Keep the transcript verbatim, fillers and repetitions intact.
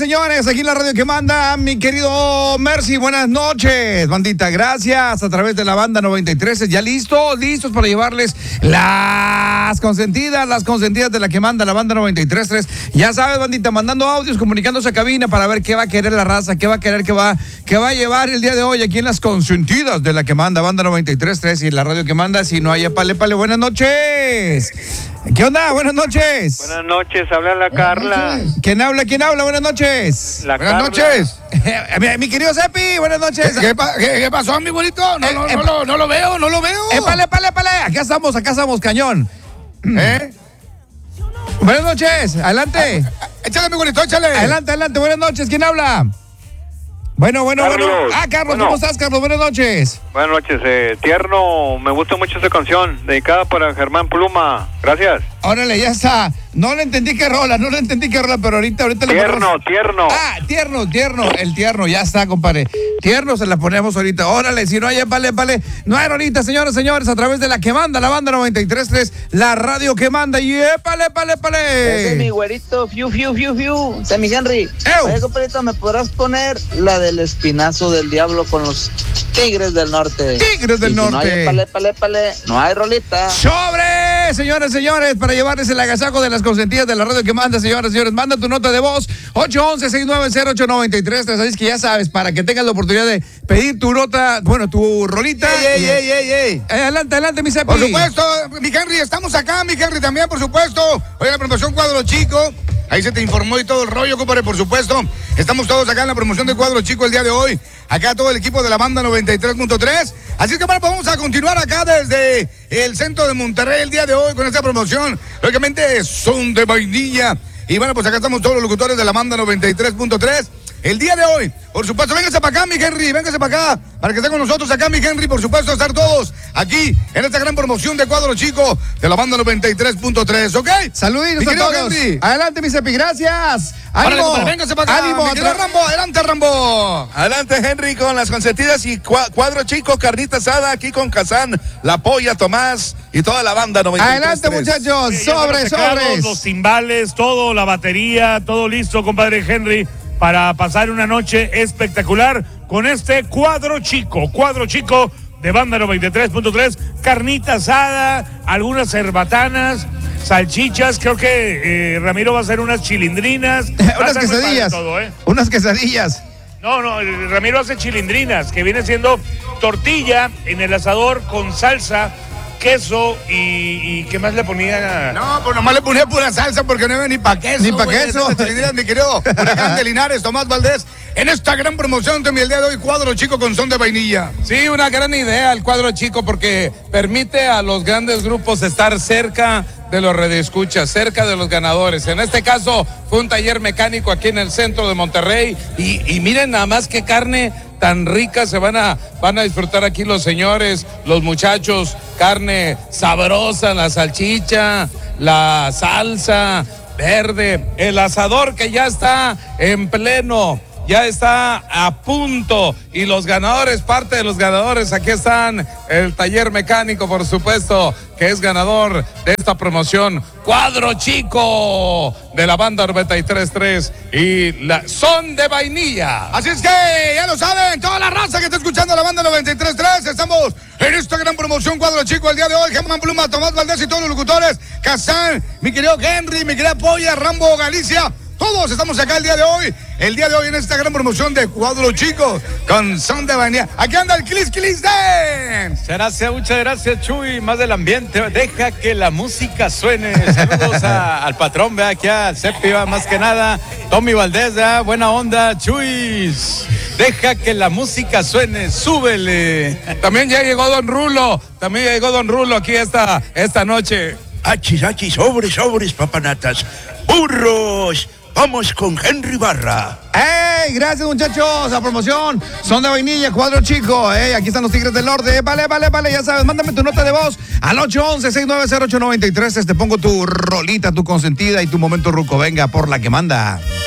señores, aquí en la radio que manda mi querido Mercy, buenas noches, bandita, gracias, a través de la banda noventa y tres, ya listos, listos para llevarles las consentidas, las consentidas de la que manda la banda noventa y tres punto tres, ya sabes, bandita, mandando audios, comunicándose a cabina para ver qué va a querer la raza, qué va a querer, qué va, qué va a llevar el día de hoy aquí en las consentidas de la que manda banda noventa y tres punto tres y la radio que manda, si no hay pale, pale, buenas noches. ¿Qué onda? Buenas noches. Buenas noches, habla la Carla. ¿Quién habla? ¿Quién habla? Buenas noches. La buenas Carla. noches. mi, mi querido Cepi, buenas noches. ¿Qué, qué, qué pasó, mi bonito? No, Eh, no, eh, no, no, no lo veo, no lo veo. Eh, pale, pale, pale. Acá estamos, acá estamos, cañón. ¿Eh? Buenas noches, adelante. Échale, mi bonito, échale. Adelante, adelante, buenas noches. ¿Quién habla? Bueno, bueno, Carlos. bueno. Ah, Carlos, Bueno. ¿cómo estás, Carlos? Buenas noches. Buenas noches, eh, Tierno, me gusta mucho esta canción, dedicada para Germán Pluma. Gracias. Órale, ya está. No le entendí qué rola, no le entendí qué rola, pero ahorita, ahorita le Tierno, ponemos- tierno. Ah, tierno, tierno, el tierno, ya está, compadre. Tierno se la ponemos ahorita. Órale, si no hay, vale, vale. No hay rolita, señores, señores, a través de la que manda, la banda noventa y tres punto tres, la radio que manda. Y épale, pale, Ese es mi pale. güerito, fiu, fiu, fiu, fiu. Sammy Henry. ¡Ew! Oye, compadrito, ¿me podrás poner la del espinazo del diablo con los Tigres del Norte? Tigres del Y si Norte. no hay pale, pale, pale, no hay rolita. ¡Sobre! Señores, señores, para llevarles el agasajo de las consentidas de la radio que manda, señores, señores, manda tu nota de voz ocho once, seis nueve cero, ocho nueve tres. Así que ya sabes, para que tengas la oportunidad de pedir tu nota, bueno, tu rolita. Ey, ey, ey, ey, ey. Eh, Adelante, adelante, mi Cepi. Por supuesto, mi Henry, estamos acá, mi Henry también, por supuesto. Oye, la promoción Cuadro Chico. Ahí se te informó y todo el rollo, compadre, por supuesto. Estamos todos acá en la promoción de Cuadro Chico el día de hoy. Acá todo el equipo de la banda noventa y tres punto tres. Así que, bueno, pues vamos a continuar acá desde el centro de Monterrey el día de hoy con esta promoción. Lógicamente, son de vainilla. Y bueno, pues acá estamos todos los locutores de la banda noventa y tres punto tres. El día de hoy, por supuesto, véngase para acá, mi Henry, véngase para acá, para que esté con nosotros acá, mi Henry, por supuesto, estar todos aquí en esta gran promoción de Cuadro Chico de la banda noventa y tres punto tres, ¿ok? Saluditos Mi a querido todos. Henry. Adelante, mi Cepi, gracias. Árale, Ánimo. compadre, véngase para acá, Ánimo. mi querido atra- Rambo, adelante, Rambo. Adelante, Henry, con las consentidas y cua- Cuadro Chico, carnita asada, aquí con Kazán, La Polla, Tomás y toda la banda noventa y tres Adelante, punto tres. muchachos. Sí, ya Sobre, los teclados, sobres. los timbales, todo, la batería, todo listo, compadre Henry, para pasar una noche espectacular con este Cuadro Chico, Cuadro Chico de banda noventa y tres punto tres, carnita asada, algunas cerbatanas, salchichas, creo que eh, Ramiro va a hacer unas chilindrinas. Va a Unas estar muy padre quesadillas. todo, ¿eh? Unas quesadillas. No, no, eh, Ramiro hace chilindrinas, que viene siendo tortilla en el asador con salsa, queso y, y ¿qué más le ponía? No, pues nomás le ponía pura salsa porque no iba ni pa' queso. Ni pa' güey. queso. Esas chilindrinas, mi querido Huracán de Linares, Tomás Valdés, en esta gran promoción también el día de hoy, Cuadro Chico con son de vainilla. Sí, una gran idea el Cuadro Chico porque permite a los grandes grupos estar cerca de los radioescuchas, cerca de los ganadores. En este caso fue un taller mecánico aquí en el centro de Monterrey y, y miren nada más qué carne tan rica se van a, van a disfrutar aquí los señores, los muchachos, carne sabrosa, la salchicha, la salsa verde, el asador que ya está en pleno. Ya está a punto y los ganadores, parte de los ganadores, aquí están el taller mecánico, por supuesto, que es ganador de esta promoción, Cuadro Chico de la banda noventa y tres punto tres y la Son de Vainilla. Así es que ya lo saben, toda la raza que está escuchando la banda noventa y tres punto tres, estamos en esta gran promoción Cuadro Chico el día de hoy, Germán Pluma, Tomás Valdés y todos los locutores, Kazán, mi querido Henry, mi querida Polla, Rambo, Galicia. Todos estamos acá el día de hoy, el día de hoy en esta gran promoción de Cuadro Chico con son de vainilla. Aquí anda el Clis Clis Dance. Gracias, muchas gracias, Chuy. Más del ambiente, deja que la música suene. Saludos a- al patrón, vea, aquí al Cepi, va, más que nada. Tommy Valdés, vea, buena onda, Chuy. Deja que la música suene, súbele. También ya llegó Don Rulo, también ya llegó Don Rulo aquí esta, esta noche. Achis, achis, sobres, sobres, papanatas. Burros. Vamos con Henry Barra. ¡Ey! Gracias, muchachos. La promoción son de vainilla, Cuadro Chico. ¡Ey! Aquí están los Tigres del Norte. Vale, vale, vale. Ya sabes, mándame tu nota de voz al ocho once, seis nueve cero, ocho nueve tres. Te pongo tu rolita, tu consentida y tu momento ruco. Venga, por la que manda.